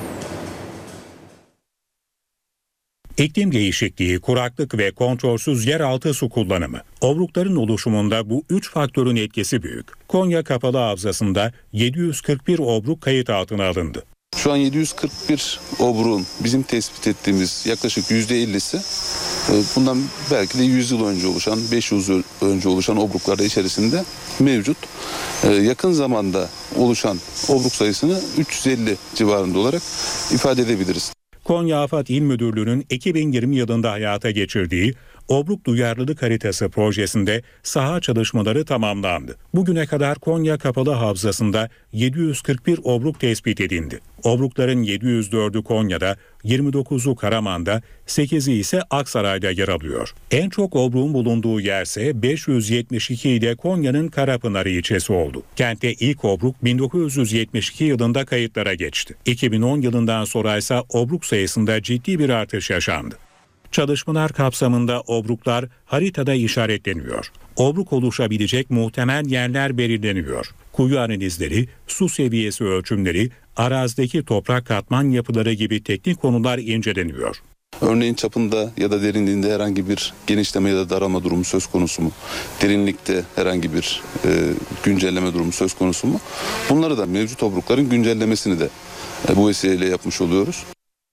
İklim değişikliği, kuraklık ve kontrolsüz yeraltı su kullanımı. Obrukların oluşumunda bu 3 faktörün etkisi büyük. Konya Kapalı Havzası'nda 741 obruk kayıt altına alındı. Şu an 741 obruğun bizim tespit ettiğimiz yaklaşık %50'si bundan belki de 100 yıl önce oluşan, 500 yıl önce oluşan obruklarda içerisinde mevcut. Yakın zamanda oluşan obruk sayısını 350 civarında olarak ifade edebiliriz. Konya AFAD İl Müdürlüğü'nün 2020 yılında hayata geçirdiği Obruk Duyarlılık Haritası projesinde saha çalışmaları tamamlandı. Bugüne kadar Konya Kapalı Havzası'nda 741 obruk tespit edildi. Obrukların 704'ü Konya'da, 29'u Karaman'da, 8'i ise Aksaray'da yer alıyor. En çok obruğun bulunduğu yerse 572 ile Konya'nın Karapınarı ilçesi oldu. Kentte ilk obruk 1972 yılında kayıtlara geçti. 2010 yılından sonra ise obruk sayısında ciddi bir artış yaşandı. Çalışmalar kapsamında obruklar haritada işaretleniyor. Obruk oluşabilecek muhtemel yerler belirleniyor. Kuyu analizleri, su seviyesi ölçümleri, arazideki toprak katman yapıları gibi teknik konular inceleniyor. Örneğin çapında ya da derinliğinde herhangi bir genişleme ya da daralma durumu söz konusu mu? Derinlikte herhangi bir güncelleme durumu söz konusu mu? Bunları da mevcut obrukların güncellemesini de bu vesileyle yapmış oluyoruz.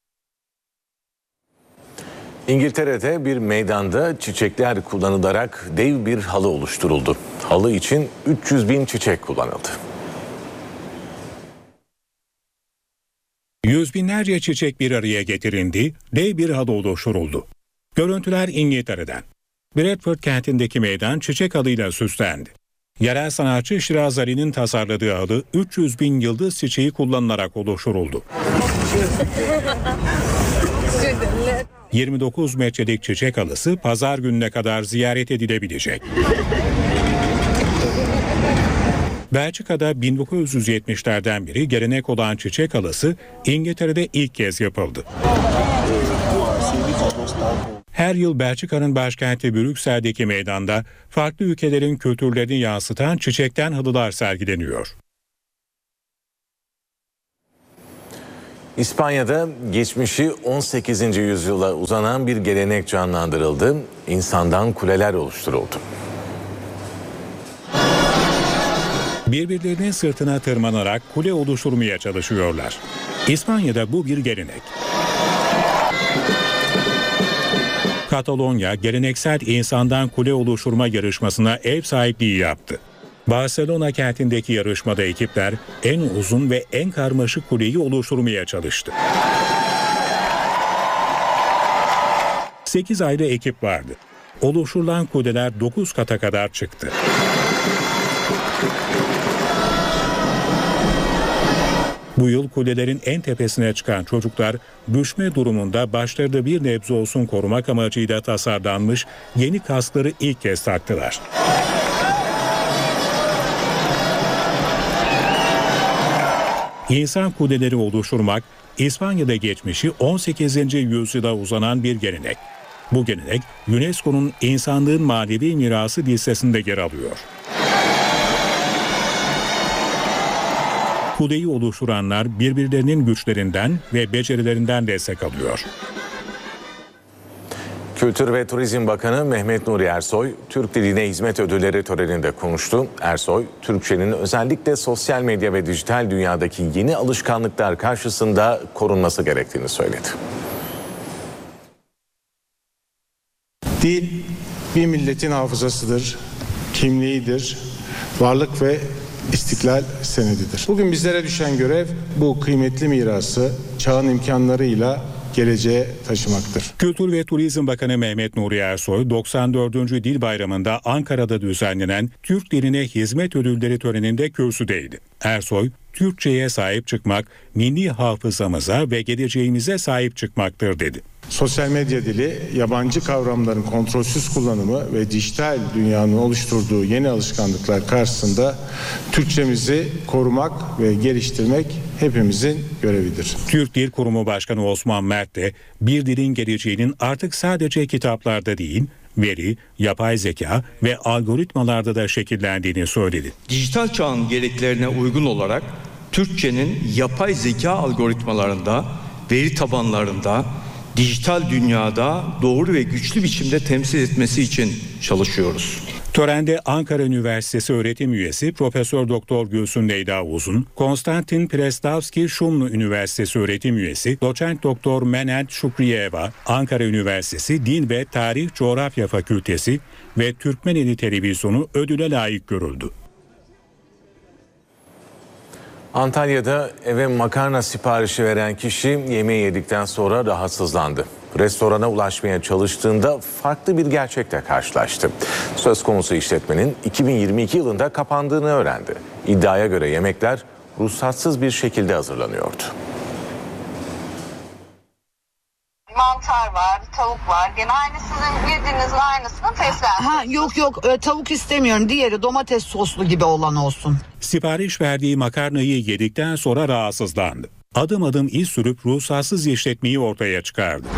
İngiltere'de bir meydanda çiçekler kullanılarak dev bir halı oluşturuldu. Halı için 300 bin çiçek kullanıldı. Yüz binlerce çiçek bir araya getirildi, dev bir halı oluşturuldu. Görüntüler İngiltere'den. Bradford kentindeki meydan çiçek halıyla süslendi. Yerel sanatçı Şiraz Ali'nin tasarladığı halı 300 bin yıldız çiçeği kullanılarak oluşturuldu. 29 metrelik çiçek halısı pazar gününe kadar ziyaret edilebilecek. Belçika'da 1970'lerden beri gelenek olan çiçek halısı İngiltere'de ilk kez yapıldı. Her yıl Belçika'nın başkenti Brüksel'deki meydanda farklı ülkelerin kültürlerini yansıtan çiçekten halılar sergileniyor. İspanya'da geçmişi 18. yüzyıla uzanan bir gelenek canlandırıldı. İnsandan kuleler oluşturuldu. Birbirlerinin sırtına tırmanarak kule oluşturmaya çalışıyorlar. İspanya'da bu bir gelenek. Katalonya geleneksel insandan kule oluşturma yarışmasına ev sahipliği yaptı. Barcelona kentindeki yarışmada ekipler en uzun ve en karmaşık kuleyi oluşturmaya çalıştı. 8 ayrı ekip vardı. Oluşturulan kuleler 9 kata kadar çıktı. Bu yıl kulelerin en tepesine çıkan çocuklar düşme durumunda başlarında bir nebze olsun korumak amacıyla tasarlanmış yeni kaskları ilk kez taktılar. İnsan kuleleri oluşturmak İspanya'da geçmişi 18. yüzyıla uzanan bir gelenek. Bu gelenek UNESCO'nun insanlığın manevi mirası listesinde yer alıyor. Kuleyi oluşturanlar birbirlerinin güçlerinden ve becerilerinden destek alıyor. Kültür ve Turizm Bakanı Mehmet Nuri Ersoy, Türk Diline Hizmet Ödülleri töreninde konuştu. Ersoy, Türkçenin özellikle sosyal medya ve dijital dünyadaki yeni alışkanlıklar karşısında korunması gerektiğini söyledi. Dil bir milletin hafızasıdır, kimliğidir, varlık ve istiklal senedidir. Bugün bizlere düşen görev bu kıymetli mirası çağın imkanlarıyla geleceğe taşımaktır. Kültür ve Turizm Bakanı Mehmet Nuri Ersoy, 94. Dil Bayramı'nda Ankara'da düzenlenen Türk Diline Hizmet Ödülleri töreninde kürsüdeydi. Ersoy, Türkçe'ye sahip çıkmak, milli hafızamıza ve geleceğimize sahip çıkmaktır dedi. Sosyal medya dili, yabancı kavramların kontrolsüz kullanımı ve dijital dünyanın oluşturduğu yeni alışkanlıklar karşısında Türkçemizi korumak ve geliştirmek hepimizin görevidir. Türk Dil Kurumu Başkanı Osman Mert de bir dilin geleceğinin artık sadece kitaplarda değil, veri, yapay zeka ve algoritmalarda da şekillendiğini söyledi. Dijital çağın gereklerine uygun olarak Türkçenin yapay zeka algoritmalarında, veri tabanlarında, dijital dünyada doğru ve güçlü biçimde temsil etmesi için çalışıyoruz. Törende Ankara Üniversitesi öğretim üyesi Profesör Doktor Gülsün Leyla Uzun, Konstantin Prestavski Şumlu Üniversitesi öğretim üyesi Doçent Doktor Menent Şukriyeva, Ankara Üniversitesi Din ve Tarih Coğrafya Fakültesi ve Türkmeneli Televizyonu ödüle layık görüldü. Antalya'da eve makarna siparişi veren kişi yemeği yedikten sonra rahatsızlandı. Restorana ulaşmaya çalıştığında farklı bir gerçekle karşılaştı. Söz konusu işletmenin 2022 yılında kapandığını öğrendi. İddiaya göre yemekler ruhsatsız bir şekilde hazırlanıyordu. Mantar var, tavuk var. Gene aynı sizin yediğinizin aynısını fesleğen. Yok tavuk istemiyorum. Diğeri domates soslu gibi olan olsun. Sipariş verdiği makarnayı yedikten sonra rahatsızlandı. Adım adım iz sürüp ruhsatsız işletmeyi ortaya çıkardı.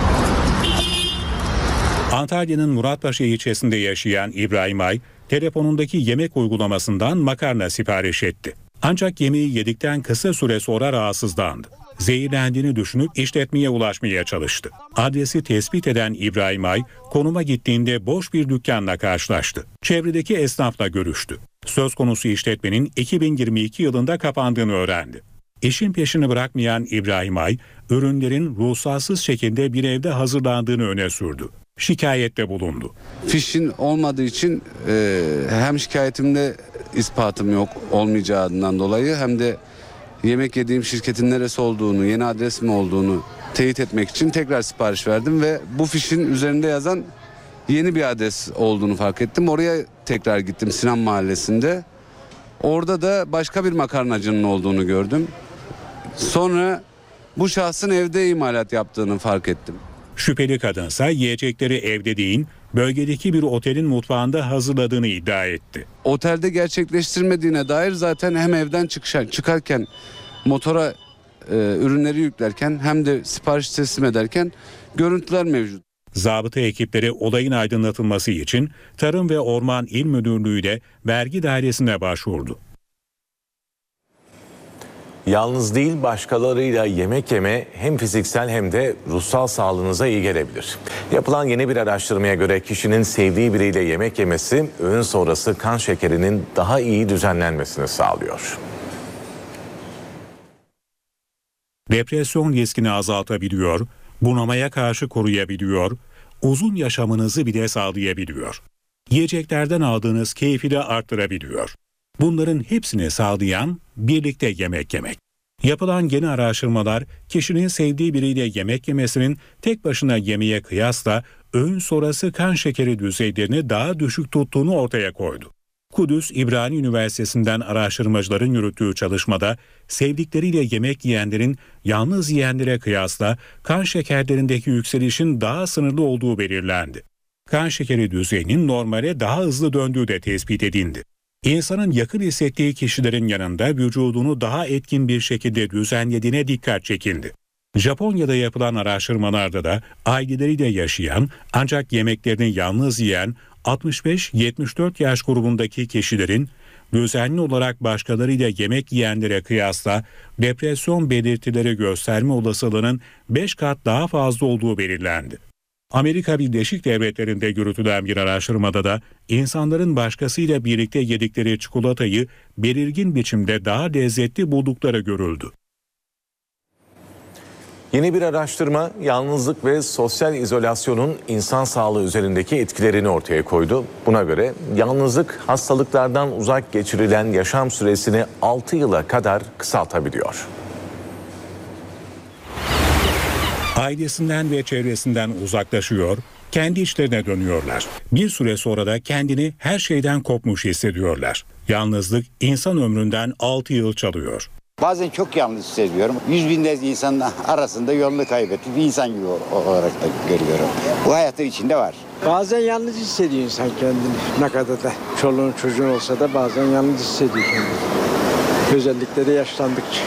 Antalya'nın Muratpaşa ilçesinde yaşayan İbrahim Ay, telefonundaki yemek uygulamasından makarna sipariş etti. Ancak yemeği yedikten kısa süre sonra rahatsızlandı. Zehirlendiğini düşünüp işletmeye ulaşmaya çalıştı. Adresi tespit eden İbrahim Ay, konuma gittiğinde boş bir dükkanla karşılaştı. Çevredeki esnafla görüştü. Söz konusu işletmenin 2022 yılında kapandığını öğrendi. İşin peşini bırakmayan İbrahim Ay, ürünlerin ruhsatsız şekilde bir evde hazırlandığını öne sürdü. Şikayette bulundu. Fişin olmadığı için hem şikayetimde ispatım yok olmayacağından dolayı hem de yemek yediğim şirketin neresi olduğunu, yeni adres mi olduğunu teyit etmek için tekrar sipariş verdim ve bu fişin üzerinde yazan yeni bir adres olduğunu fark ettim. Oraya tekrar gittim Sinan Mahallesi'nde. Orada da başka bir makarnacının olduğunu gördüm. Sonra bu şahsın evde imalat yaptığını fark ettim. Şüpheli kadınsa yiyecekleri evde değil, bölgedeki bir otelin mutfağında hazırladığını iddia etti. Otelde gerçekleştirmediğine dair zaten hem evden çıkarken motora ürünleri yüklerken hem de sipariş teslim ederken görüntüler mevcut. Zabıta ekipleri olayın aydınlatılması için Tarım ve Orman İl Müdürlüğü ile Vergi Dairesi'ne başvurdu. Yalnız değil, başkalarıyla yemek yeme hem fiziksel hem de ruhsal sağlığınıza iyi gelebilir. Yapılan yeni bir araştırmaya göre kişinin sevdiği biriyle yemek yemesi öğün sonrası kan şekerinin daha iyi düzenlenmesini sağlıyor. Depresyon riskini azaltabiliyor, bunamaya karşı koruyabiliyor, uzun yaşamınızı bile sağlayabiliyor. Yiyeceklerden aldığınız keyfi de arttırabiliyor. Bunların hepsini sağlayan birlikte yemek yemek. Yapılan yeni araştırmalar kişinin sevdiği biriyle yemek yemesinin tek başına yemeğe kıyasla öğün sonrası kan şekeri düzeylerini daha düşük tuttuğunu ortaya koydu. Kudüs İbrani Üniversitesi'nden araştırmacıların yürüttüğü çalışmada sevdikleriyle yemek yiyenlerin yalnız yiyenlere kıyasla kan şekerlerindeki yükselişin daha sınırlı olduğu belirlendi. Kan şekeri düzeyinin normale daha hızlı döndüğü de tespit edildi. İnsanın yakın hissettiği kişilerin yanında vücudunu daha etkin bir şekilde düzenlediğine dikkat çekildi. Japonya'da yapılan araştırmalarda da aileleriyle yaşayan ancak yemeklerini yalnız yiyen 65-74 yaş grubundaki kişilerin düzenli olarak başkalarıyla yemek yiyenlere kıyasla depresyon belirtileri gösterme olasılığının 5 kat daha fazla olduğu belirlendi. Amerika Birleşik Devletleri'nde yürütülen bir araştırmada da insanların başkasıyla birlikte yedikleri çikolatayı belirgin biçimde daha lezzetli buldukları görüldü. Yeni bir araştırma yalnızlık ve sosyal izolasyonun insan sağlığı üzerindeki etkilerini ortaya koydu. Buna göre yalnızlık hastalıklardan uzak geçirilen yaşam süresini 6 yıla kadar kısaltabiliyor. Ailesinden ve çevresinden uzaklaşıyor, kendi içlerine dönüyorlar. Bir süre sonra da kendini her şeyden kopmuş hissediyorlar. Yalnızlık insan ömründen 6 yıl çalıyor. Bazen çok yalnız hissediyorum. 100 binlerce insanın arasında yolunu kaybetmiş bir insan gibi olarak da görüyorum. Bu hayatın içinde var. Bazen yalnız hissediyor insan kendini. Ne kadar da çoluğun çocuğun olsa da bazen yalnız hissediyor kendini. Özellikle de yaşlandıkça.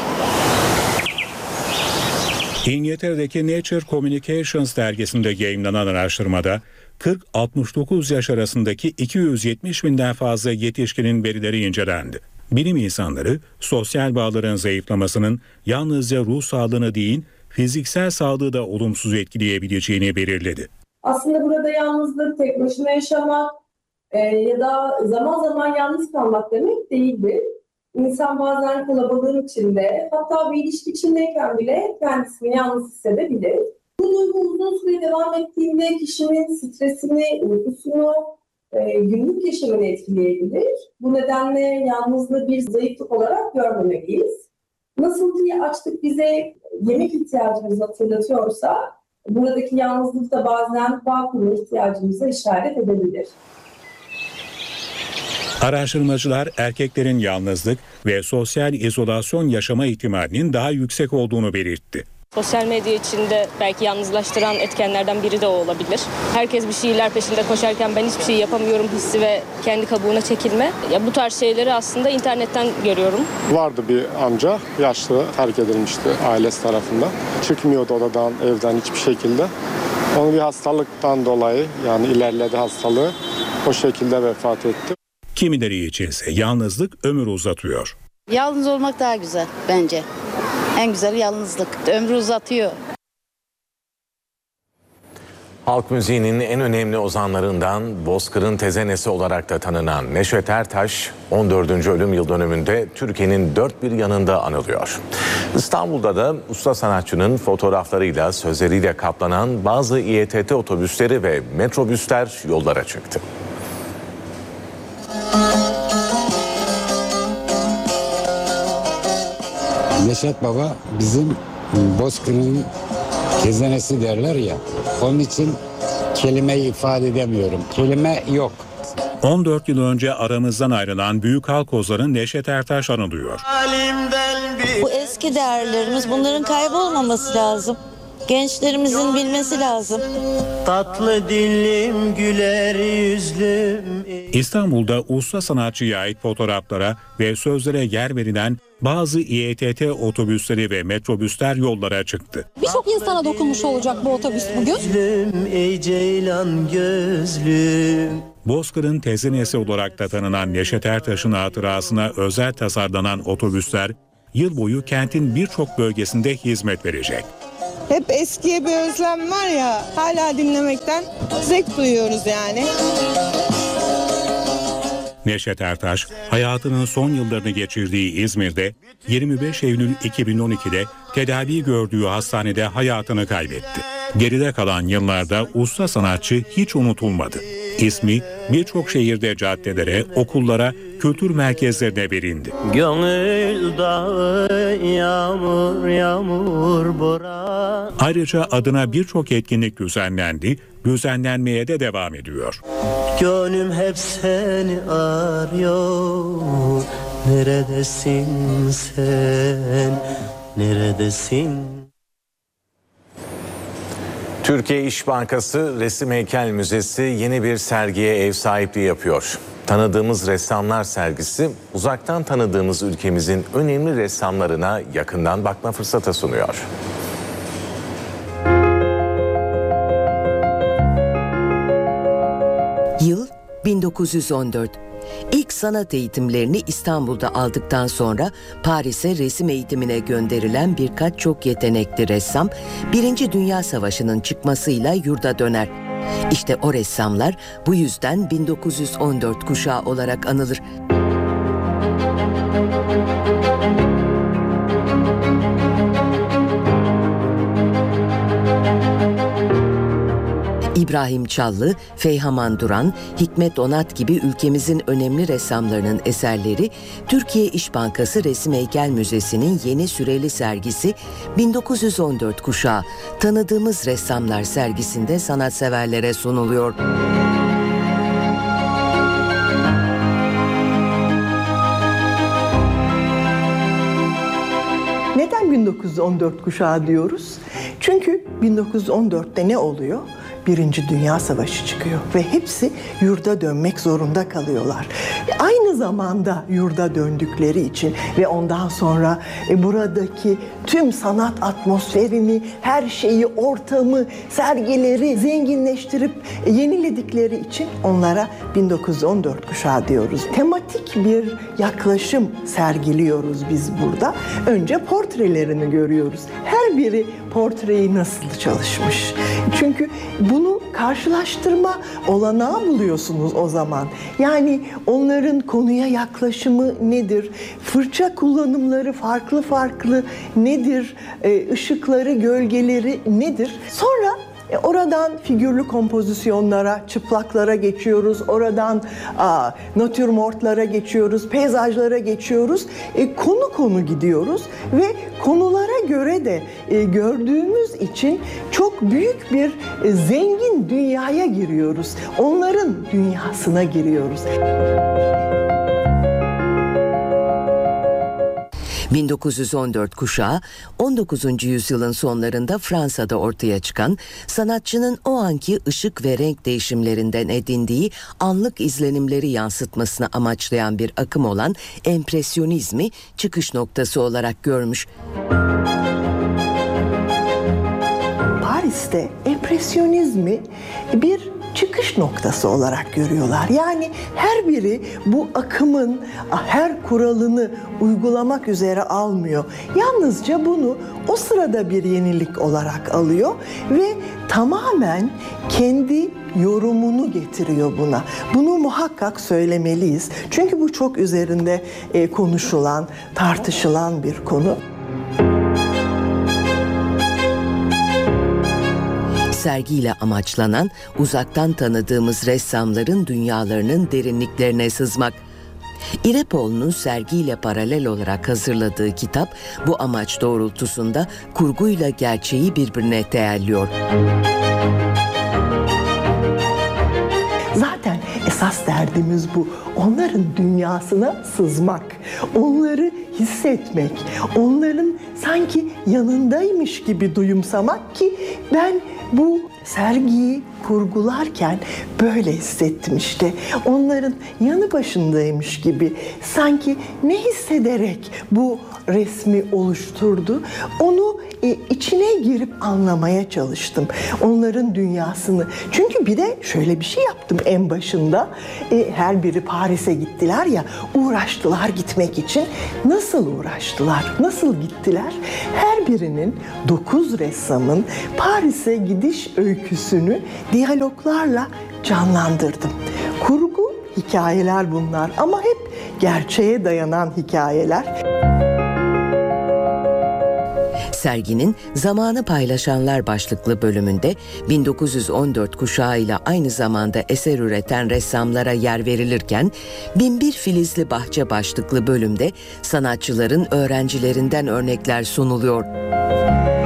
İngiltere'deki Nature Communications dergisinde yayımlanan araştırmada 40-69 yaş arasındaki 270 binden fazla yetişkinin verileri incelendi. Bilim insanları sosyal bağların zayıflamasının yalnızca ruh sağlığını değil, fiziksel sağlığı da olumsuz etkileyebileceğini belirledi. Aslında burada yalnızlık, tek başına yaşamak ya da zaman zaman yalnız kalmak demek değildir. İnsan bazen kalabalığın içinde, hatta bir ilişki içindeyken bile kendisini yalnız hissedebilir. Bu duygu uzun süre devam ettiğinde kişinin stresini, uykusunu, günlük yaşamını etkileyebilir. Bu nedenle yalnızlığı bir zayıflık olarak görmemeliyiz. Nasıl ki açlık bize yemek ihtiyacımızı hatırlatıyorsa, buradaki yalnızlık da bazen bağ kurma ihtiyacımıza işaret edebilir. Araştırmacılar erkeklerin yalnızlık ve sosyal izolasyon yaşama ihtimalinin daha yüksek olduğunu belirtti. Sosyal medya içinde belki yalnızlaştıran etkenlerden biri de o olabilir. Herkes bir şeyler peşinde koşarken ben hiçbir şey yapamıyorum hissi ve kendi kabuğuna çekilme. Ya bu tarz şeyleri aslında internetten görüyorum. Vardı bir amca, yaşlı, terk edilmişti ailesi tarafından. Çıkmıyordu odadan, evden hiçbir şekilde. Onun bir hastalıktan dolayı, yani ilerledi hastalığı, o şekilde vefat etti. Kimileri içinse yalnızlık ömür uzatıyor. Yalnız olmak daha güzel bence. En güzeli yalnızlık. Ömrü uzatıyor. Halk müziğinin en önemli ozanlarından Bozkır'ın tezenesi olarak da tanınan Neşet Ertaş 14. ölüm yıl dönümünde Türkiye'nin dört bir yanında anılıyor. İstanbul'da da usta sanatçının fotoğraflarıyla, sözleriyle kaplanan bazı İETT otobüsleri ve metrobüsler yollara çıktı. Neşet Baba bizim Bozkır'ın tezenesi derler ya. Onun için kelimeyi ifade edemiyorum. Kelime yok. 14 yıl önce aramızdan ayrılan büyük halk ozanı Neşet Ertaş anılıyor. Bu eski değerlerimiz, bunların kaybolmaması lazım. Gençlerimizin bilmesi lazım. Tatlı dilim, güler yüzlüm. İstanbul'da usta sanatçıya ait fotoğraflara ve sözlere yer verilen bazı İETT otobüsleri ve metrobüsler yollara çıktı. Birçok insana dokunmuş olacak bu otobüs bugün. Ey ceylan gözlüm. Bozkır'ın tezenesi olarak da tanınan Neşet Ertaş'ın hatırasına özel tasarlanan otobüsler yıl boyu kentin birçok bölgesinde hizmet verecek. Hep eskiye bir özlem var ya, hala dinlemekten zevk duyuyoruz yani. Neşet Ertaş hayatının son yıllarını geçirdiği İzmir'de 25 Eylül 2012'de tedavi gördüğü hastanede hayatını kaybetti. Geride kalan yıllarda usta sanatçı hiç unutulmadı. İsmi birçok şehirde caddelere, okullara, kültür merkezlerine verildi. Gönül dağı yağmur yağmur bora. Ayrıca adına birçok etkinlik düzenlendi, düzenlenmeye de devam ediyor. Gönlüm hep seni arıyor. Neredesin sen? Neredesin? Türkiye İş Bankası Resim Heykel Müzesi yeni bir sergiye ev sahipliği yapıyor. Tanıdığımız ressamlar sergisi uzaktan tanıdığımız ülkemizin önemli ressamlarına yakından bakma fırsatı sunuyor. Yıl 1914. İlk sanat eğitimlerini İstanbul'da aldıktan sonra Paris'e resim eğitimine gönderilen birkaç çok yetenekli ressam 1. Dünya Savaşı'nın çıkmasıyla yurda döner. İşte o ressamlar bu yüzden 1914 kuşağı olarak anılır. İbrahim Çallı, Feyhaman Duran, Hikmet Onat gibi ülkemizin önemli ressamlarının eserleri Türkiye İş Bankası Resim Heykel Müzesi'nin yeni süreli sergisi 1914 kuşağı Tanıdığımız Ressamlar sergisinde sanatseverlere sunuluyor. Neden 1914 kuşağı diyoruz? Çünkü 1914'te ne oluyor? 1. Dünya Savaşı çıkıyor ve hepsi yurda dönmek zorunda kalıyorlar. Aynı zamanda yurda döndükleri için ve ondan sonra buradaki tüm sanat atmosferini, her şeyi, ortamı, sergileri zenginleştirip yeniledikleri için onlara 1914 kuşağı diyoruz. Tematik bir yaklaşım sergiliyoruz biz burada. Önce portrelerini görüyoruz. Her biri portreyi nasıl çalışmış. Çünkü bunu karşılaştırma olanağı buluyorsunuz o zaman. Yani onların konuya yaklaşımı nedir? Fırça kullanımları farklı farklı nedir? Işıkları, gölgeleri nedir? Sonra oradan figürlü kompozisyonlara, çıplaklara geçiyoruz. Oradan natürmortlara geçiyoruz, peyzajlara geçiyoruz. Konu konu gidiyoruz ve konulara göre de gördüğümüz için çok büyük bir zengin dünyaya giriyoruz. Onların dünyasına giriyoruz. 1914 kuşağı 19. yüzyılın sonlarında Fransa'da ortaya çıkan sanatçının o anki ışık ve renk değişimlerinden edindiği anlık izlenimleri yansıtmasını amaçlayan bir akım olan empresyonizmi çıkış noktası olarak görmüş. Paris'te empresyonizmi bir çıkış noktası olarak görüyorlar. Yani her biri bu akımın her kuralını uygulamak üzere almıyor. Yalnızca bunu o sırada bir yenilik olarak alıyor ve tamamen kendi yorumunu getiriyor buna. Bunu muhakkak söylemeliyiz. Çünkü bu çok üzerinde konuşulan, tartışılan bir konu. Sergiyle amaçlanan uzaktan tanıdığımız ressamların dünyalarının derinliklerine sızmak. İrepoğlu'nun sergiyle paralel olarak hazırladığı kitap bu amaç doğrultusunda kurguyla gerçeği birbirine değerliyor. Zaten esas derdimiz bu. Onların dünyasına sızmak, onları hissetmek, onların sanki yanındaymış gibi duyumsamak ki ben bu sergiyi kurgularken böyle hissettim işte. Onların yanı başındaymış gibi sanki ne hissederek bu resmi oluşturdu. Onu içine girip anlamaya çalıştım. Onların dünyasını. Çünkü bir de şöyle bir şey yaptım en başında. Her biri Paris'e gittiler ya, uğraştılar gitmek için. Nasıl uğraştılar? Nasıl gittiler? Her birinin 9 ressamın Paris'e gidiş öyküsünü diyaloglarla canlandırdım. Kurgu hikayeler bunlar ama hep gerçeğe dayanan hikayeler. Serginin Zamanı Paylaşanlar başlıklı bölümünde 1914 kuşağıyla aynı zamanda eser üreten ressamlara yer verilirken, Binbir Filizli Bahçe başlıklı bölümde sanatçıların öğrencilerinden örnekler sunuluyor.